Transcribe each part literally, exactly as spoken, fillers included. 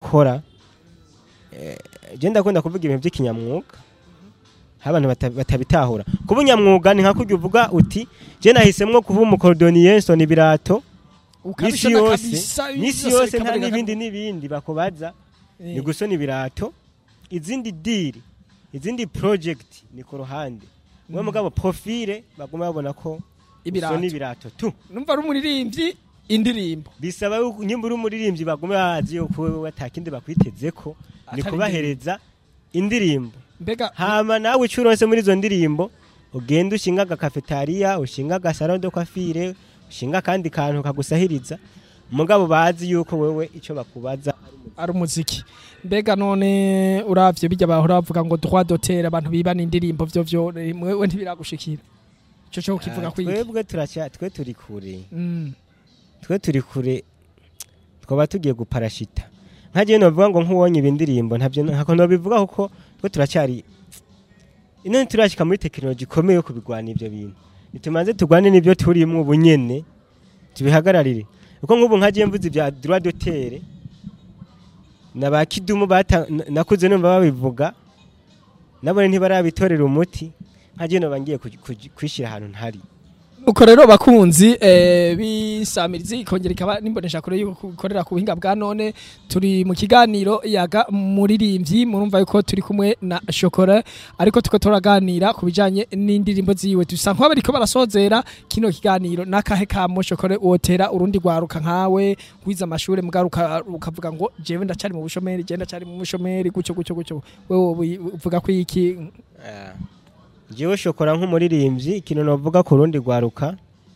dukora je ndakunda kuvuga ibintu by'ikinyamwuga abantu batabitahura kuba unyamwuga ni nka kurya uvuga uti je nahisemwo kuba umukordonier nsona ibirato nisi yose nisi yose nta n'ibindi n'ibindi bakubaza ni gusona ibirato izindi diri izindi project ni ku ruhande mwe mugabo profile baguma babona ko ibirato ibirato tu numva ari umuririmbyi indirimbo bisaba nyimba uri umuririmbyi baguma bazi yuko wewe atakindi bakwitezeko ni kubahereza indirimbo mbega hama nawe ucuronse muri izo ndirimbo ugenda ushinga agakafetaria ushinga agasaro de coiffure ushinga kandi kantu kagusahiriza mugabo bazi yuko wewe ico bakubaza ari umuziki mbega none uravye bijya bahora bavuga ngo droit d'auteur abantu bibana indirimbo byo byo wewe ntibiragushikira ico cyo kivuga kwiki twebwe turacha twe turi kure mm. twe turi kure twaba tugiye guparashita nkaje no vuga ngo nkuwonye ibindirimbo ntavyo ntako no bivuga kuko twe turacyari ino turashika muri technology komeye yo kubigwana ivyo bintu nitumanze tugwane nivyo turimwe ubunyene tubihagararire uko nk'ubu nkaje mvuze ibya droit d'auteur nabakidumu bata nakuze numva babivuga nabone ntibarabitorera umuti nkaje no bangiye kwishira ahantu ntari uko rero bakunzi eh bisamirizi kongera ikaba nimbonesha kure yuko korera ku buhinga bwa none turi mu kiganiro yaga muririmbyi murumva yuko turi kumwe na Shokora ariko tuko turaganira kubijanye n'indirimbo ziwe dusa nko bariko barasozera kino kiganiro nakahe kamo Shokora wotera urundi gwaruka nkawe wiza amashure mugaruka ukavuga ngo jewe ndacari mu bushomeri je ndacari mu bushomeri gucyo gucyo gucyo wewe uvuga ko iki yeah. Jewe Shokora nk'umuririmbyi ikintu novuga ku rundi gwaruka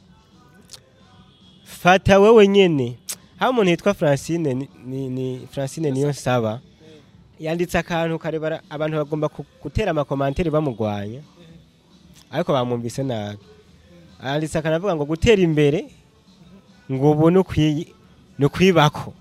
fata wewe nyene ha umuntu yitwa Francine ni, ni, ni Francine niyo saba yanditse akantu karebara abantu bagomba gutera ama commentaire bamugwanya ariko bamwumvise nabi yanditse akanavuga ngo gutera imbere ngo ubu no kwibako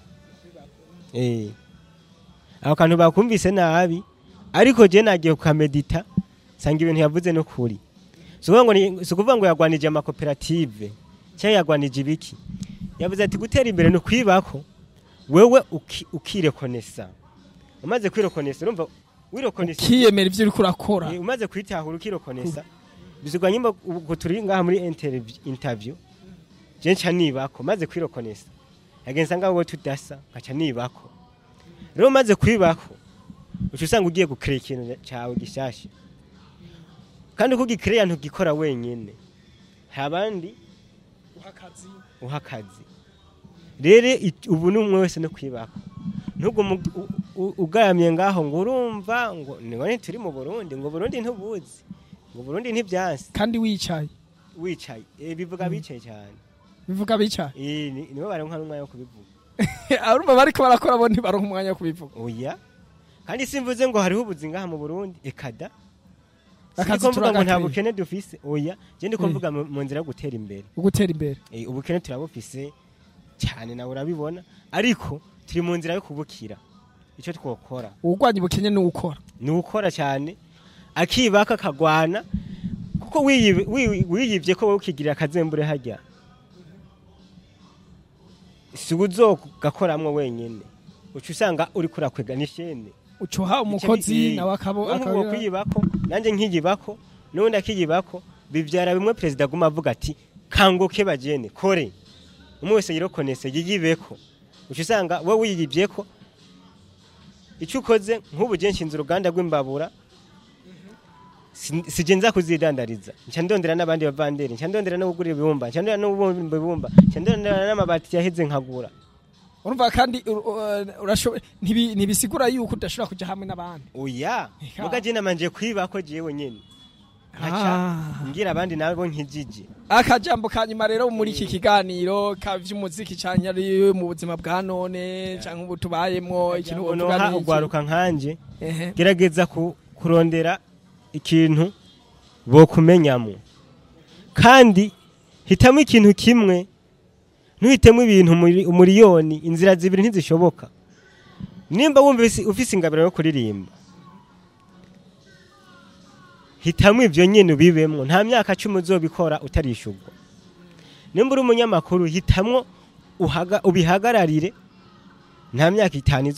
eh aho kantu bakumvise nabi ariko je nagiye kukamedita sanga ibintu yavuze no kuri suvuga ngo ni sukuvuga ngo yagwanije ama cooperative cya yagwanije ibiki yavuze ati gutera imbere no kwibako wewe ukirekonesa umaze kwirekonesa urumva wirekonesa kiyemera ivyo uri kurakora e, umaze kwitahura ukirekonesa bizugwa nyimba uko turi ngaha muri interview interview je nca nibako maze kwirekonesa yagenza ngaho tudasa ngaca nibako rero maze kwibako ucusanga ugiye gukrea ikintu cyawe gishasha kandi uko gikrea ntugikora wenyene habandi uhakazi uhakazi rere ubu numwe wese no kwibako ntugo ugaramye ngaho ngo urumva ngo niwe turi mu Burundi ngo Burundi ntubuzi ngo Burundi ntibyansi kandi wicaye wicaye eh bivuga bicaye cyane bivuga bicaye eh niwe baronka n'umwanya wo kubivuga arumva bariko barakora bo ntibaronka umwanya wo kubivuga oya kandi simvuze ngo hariho ubuzinga mu Burundi ekada akazi turaga nta bukene dufise oya je ndiko mvuga mu nzira yo gutera imbere ugutera imbere eh ubukene turabufise cyane nawe urabibona ariko turi mu nzira yo kubukira ico twokora ugwanye ubukene ni ukora ni ukora cyane akibaka kagwana kuko wiyivye ko wowe ukigirira akazembure hajya suguzo gakoramwe wenyene ucu usanga uri kurakwega nishene ucuha umukozi nawe akabo akabo kwiyibako nanje nkigibako nundi akigibako bivyara bimwe president guma avuga ati kangoke bajene kore umwe wese yirokonese yigibeko ucu usanga wowe wiyivyeko ico ukoze nk'ubu je nshinze uruganda rw'imbabura sije nza kuzidandariza nca ndondera n'abandi bavandere nca ndondera no kugura ibumba nca ndondera no kubumba ibumba nca ndondera n'amabati yaheze nkagura urumva kandi urashoboye ntibisigura yuko udashobora kuja hamwe n'abandi oya muga je namanje kwibako jewe nyene acha ngira abandi nabo nkijije akajambo kanyuma rero muri iki kiganiro kavy'umuziki cyane ari mu buzima bwa none canke ubu tubayemwo ikintu uvuga ugwaruka nkanje gerageza kurondera ikintu bo kumenyamo kandi hitamo ikintu kimwe ntuhitemo ibintu umuriyoni inzira zibiri ntizishoboka nimba wumva ufise ingabiro yo kuririmba hitamo ivyo nyene ubibemwo nta myaka cumi uzobikora utarishurwa nimba uri umunyamakuru hitamwo ubihagararire nta myaka itanu